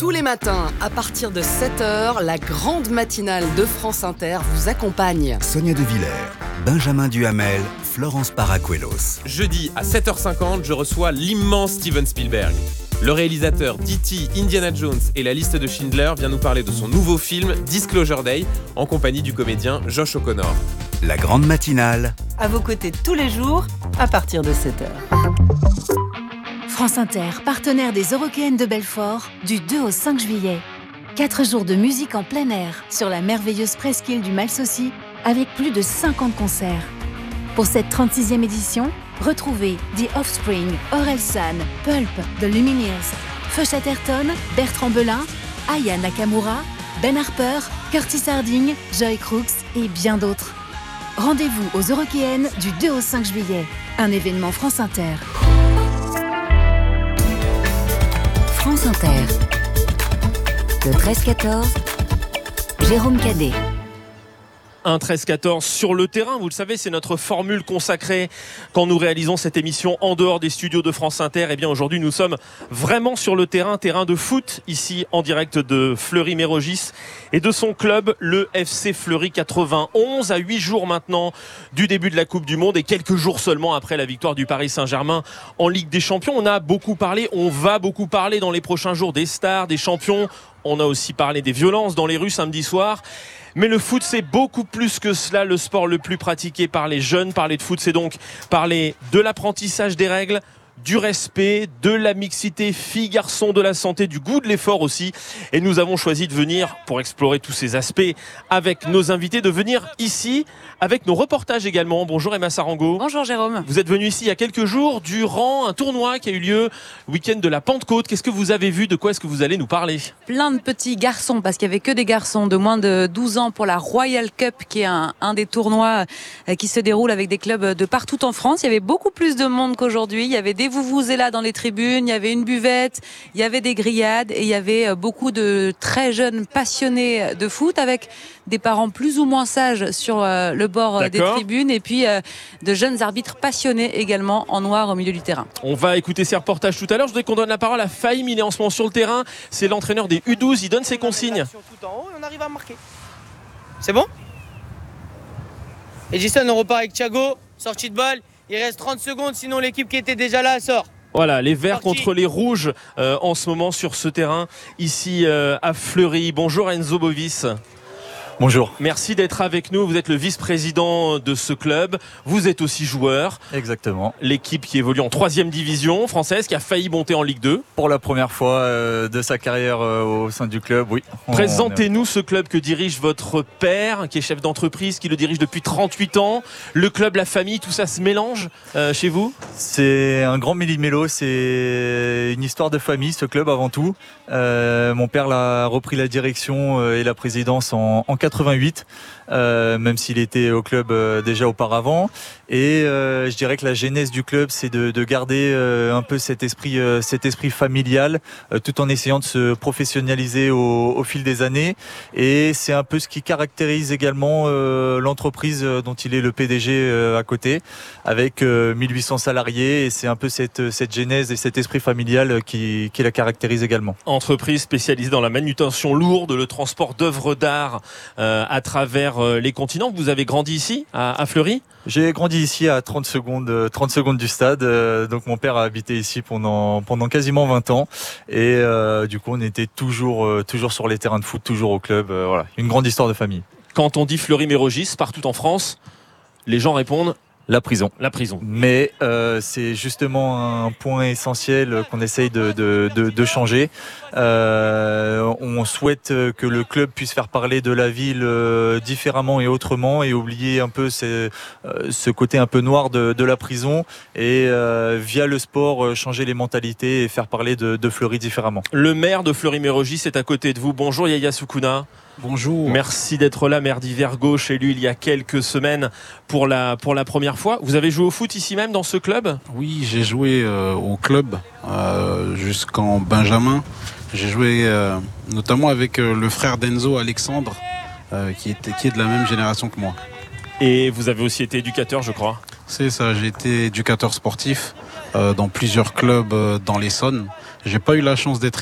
Tous les matins, à partir de 7h, la grande matinale de France Inter vous accompagne. Sonia De Villers, Benjamin Duhamel, Florence Paracuelos. Jeudi à 7h50, je reçois l'immense Steven Spielberg. Le réalisateur d'E.T., Indiana Jones et la liste de Schindler vient nous parler de son nouveau film Disclosure Day en compagnie du comédien Josh O'Connor. La grande matinale. À vos côtés tous les jours, à partir de 7h. France Inter, partenaire des Eurockéennes de Belfort, du 2 au 5 juillet. 4 jours de musique en plein air sur la merveilleuse presqu'île du Malsaucy avec plus de 50 concerts. Pour cette 36e édition, retrouvez The Offspring, Orelsan, Pulp, The Lumineers, Fush Atherton, Bertrand Belin, Aya Nakamura, Ben Harper, Curtis Harding, Joy Crooks et bien d'autres. Rendez-vous aux Eurockéennes du 2 au 5 juillet. Un événement France Inter. France Inter. Le 13-14, Jérôme Cadet. Un 13-14 sur le terrain, vous le savez, c'est notre formule consacrée quand nous réalisons cette émission en dehors des studios de France Inter. Et bien aujourd'hui, nous sommes vraiment sur le terrain de foot, ici en direct de Fleury-Mérogis et de son club, le FC Fleury 91, à 8 jours maintenant du début de la Coupe du Monde et quelques jours seulement après la victoire du Paris Saint-Germain en Ligue des Champions. On a beaucoup parlé, on va beaucoup parler dans les prochains jours des stars, des champions. On a aussi parlé des violences dans les rues samedi soir. Mais le foot, c'est beaucoup plus que cela, le sport le plus pratiqué par les jeunes. Parler de foot, c'est donc parler de l'apprentissage des règles, du respect, de la mixité filles-garçons, de la santé, du goût de l'effort aussi. Et nous avons choisi de venir, pour explorer tous ces aspects avec nos invités, de venir ici avec nos reportages également. Bonjour Emma Sarango. Bonjour Jérôme. Vous êtes venu ici il y a quelques jours durant un tournoi qui a eu lieu le week-end de la Pentecôte. Qu'est-ce que vous avez vu? De quoi est-ce que vous allez nous parler? Plein de petits garçons, parce qu'il n'y avait que des garçons de moins de 12 ans pour la Royal Cup, qui est un des tournois qui se déroule avec des clubs de partout en France. Il y avait beaucoup plus de monde qu'aujourd'hui. Il y avait des vuvuzela dans les tribunes, il y avait une buvette, il y avait des grillades et il y avait beaucoup de très jeunes passionnés de foot avec des parents plus ou moins sages sur le bord des tribunes et puis de jeunes arbitres passionnés également en noir au milieu du terrain. On va écouter ces reportages tout à l'heure. Je voudrais qu'on donne la parole à Fahim. Il est en ce moment sur le terrain. C'est l'entraîneur des U12. Il donne ses consignes. Tout en haut et on arrive à marquer. C'est bon? Edison, on repart avec Thiago. Sortie de balle. Il reste 30 secondes, sinon l'équipe qui était déjà là sort. Voilà, les verts contre les rouges en ce moment sur ce terrain ici à Fleury. Bonjour Enzo Bovis. Bonjour. Merci d'être avec nous. Vous êtes le vice-président de ce club. Vous êtes aussi joueur. Exactement. L'équipe qui évolue en 3e division française, qui a failli monter en Ligue 2. Pour la première fois de sa carrière au sein du club, oui. Présentez-nous ce club que dirige votre père, qui est chef d'entreprise, qui le dirige depuis 38 ans. Le club, la famille, tout ça se mélange chez vous? C'est un grand méli-mélo. C'est une histoire de famille, ce club avant tout. Mon père a repris la direction et la présidence en 88, même s'il était au club déjà auparavant. Et je dirais que la genèse du club, c'est de garder un peu cet esprit familial, tout en essayant de se professionnaliser au fil des années. Et c'est un peu ce qui caractérise également l'entreprise dont il est le PDG à côté, avec 1800 salariés. Et c'est un peu cette genèse et cet esprit familial qui la caractérise également. Entreprise spécialisée dans la manutention lourde, le transport d'œuvres d'art à travers les continents. Vous avez grandi ici, à Fleury? J'ai grandi ici à 30 secondes du stade. Donc mon père a habité ici pendant quasiment 20 ans. Et du coup, on était toujours sur les terrains de foot, toujours au club. Voilà, une grande histoire de famille. Quand on dit Fleury-Mérogis, partout en France, les gens répondent... La prison. Mais c'est justement un point essentiel qu'on essaye de changer. On souhaite que le club puisse faire parler de la ville différemment et autrement et oublier un peu ce côté un peu noir de la prison et via le sport changer les mentalités et faire parler de Fleury différemment. Le maire de Fleury-Mérogis est à côté de vous. Bonjour Yaya Soukouna. Bonjour. Merci d'être là, maire d'hiver gauche, élu il y a quelques semaines pour la première fois. Vous avez joué au foot ici même dans ce club? Oui, j'ai joué au club jusqu'en Benjamin. J'ai joué notamment avec le frère d'Enzo, Alexandre, qui est de la même génération que moi. Et vous avez aussi été éducateur, je crois? C'est ça, j'ai été éducateur sportif dans plusieurs clubs dans l'Essonne. J'ai pas eu la chance d'être